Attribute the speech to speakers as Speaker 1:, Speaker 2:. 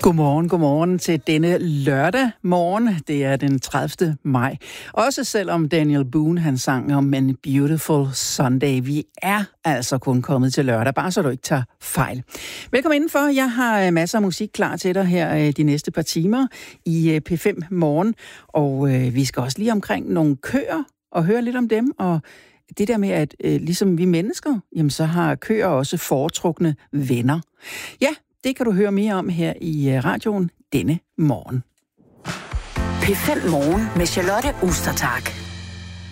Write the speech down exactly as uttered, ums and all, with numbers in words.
Speaker 1: Godmorgen, godmorgen til denne lørdag morgen. Det er den tredivte maj. Også selvom Daniel Boone han sang om en beautiful Sunday. Vi er altså kun kommet til lørdag, bare så du ikke tager fejl. Velkommen indenfor. Jeg har masser af musik klar til dig her de næste par timer i P fem Morgen. Og vi skal også lige omkring nogle køer og høre lidt om dem. Og det der med, at ligesom vi mennesker, jamen så har køer også foretrukne venner. Ja, det kan du høre mere om her i radioen denne morgen.
Speaker 2: P fem Morgen med Charlotte Ostertag.